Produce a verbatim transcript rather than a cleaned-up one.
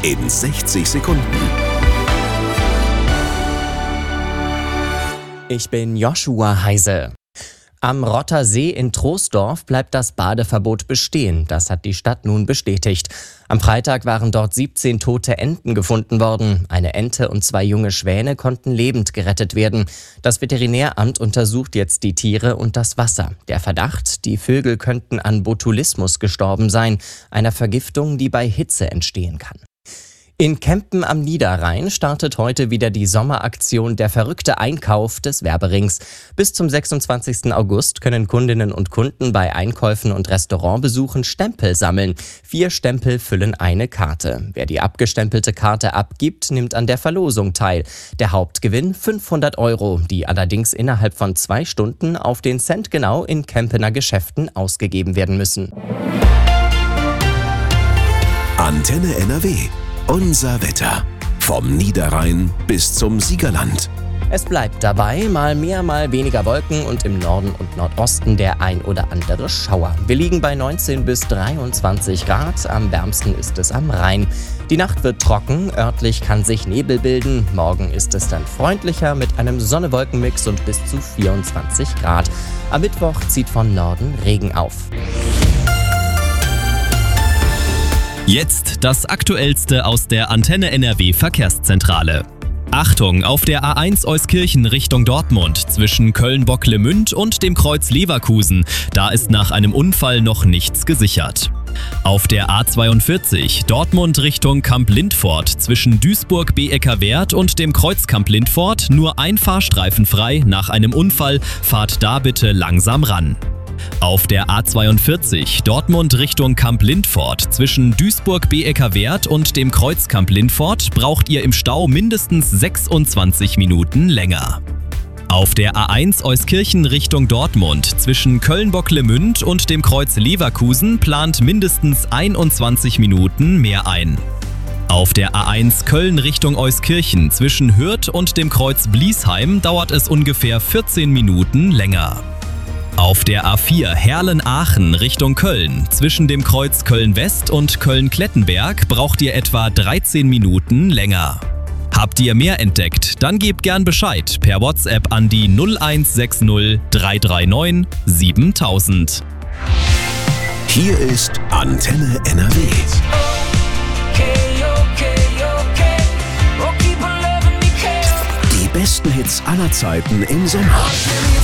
in sechzig Sekunden. Ich bin Joshua Heise. Am Rotter See in Troisdorf bleibt das Badeverbot bestehen. Das hat die Stadt nun bestätigt. Am Freitag waren dort siebzehn tote Enten gefunden worden. Eine Ente und zwei junge Schwäne konnten lebend gerettet werden. Das Veterinäramt untersucht jetzt die Tiere und das Wasser. Der Verdacht, die Vögel könnten an Botulismus gestorben sein, einer Vergiftung, die bei Hitze entstehen kann. In Kempen am Niederrhein startet heute wieder die Sommeraktion Der verrückte Einkauf des Werberings. Bis zum sechsundzwanzigsten August können Kundinnen und Kunden bei Einkäufen und Restaurantbesuchen Stempel sammeln. Vier Stempel füllen eine Karte. Wer die abgestempelte Karte abgibt, nimmt an der Verlosung teil. Der Hauptgewinn fünfhundert Euro, die allerdings innerhalb von zwei Stunden auf den Cent genau in Kempener Geschäften ausgegeben werden müssen. Antenne N R W. Unser Wetter. Vom Niederrhein bis zum Siegerland. Es bleibt dabei, mal mehr, mal weniger Wolken und im Norden und Nordosten der ein oder andere Schauer. Wir liegen bei neunzehn bis dreiundzwanzig Grad, am wärmsten ist es am Rhein. Die Nacht wird trocken, örtlich kann sich Nebel bilden. Morgen ist es dann freundlicher mit einem Sonne-Wolken-Mix und bis zu vierundzwanzig Grad. Am Mittwoch zieht von Norden Regen auf. Jetzt das Aktuellste aus der Antenne N R W Verkehrszentrale. Achtung, auf der A eins Euskirchen Richtung Dortmund zwischen Köln-Bocklemünd und dem Kreuz Leverkusen. Da ist nach einem Unfall noch nichts gesichert. Auf der A zweiundvierzig Dortmund Richtung Kamp-Lindfort zwischen Duisburg-Beeckerwerth und dem Kreuz Kamp-Lindfort nur ein Fahrstreifen frei. Nach einem Unfall fahrt da bitte langsam ran. Auf der A zweiundvierzig Dortmund Richtung Kamp-Lindfort zwischen Duisburg-Beeckerwerth und dem Kreuz Kamp-Lindfort braucht ihr im Stau mindestens sechsundzwanzig Minuten länger. Auf der A eins Euskirchen Richtung Dortmund zwischen Köln-Bocklemünd und dem Kreuz Leverkusen plant mindestens einundzwanzig Minuten mehr ein. Auf der A eins Köln Richtung Euskirchen zwischen Hürth und dem Kreuz Bliesheim dauert es ungefähr vierzehn Minuten länger. Auf der A vier Herlen-Aachen Richtung Köln zwischen dem Kreuz Köln-West und Köln-Klettenberg braucht ihr etwa dreizehn Minuten länger. Habt ihr mehr entdeckt? Dann gebt gern Bescheid per WhatsApp an die null eins sechs null drei drei neun siebentausend. Hier ist Antenne N R W. Die besten Hits aller Zeiten im Sommer.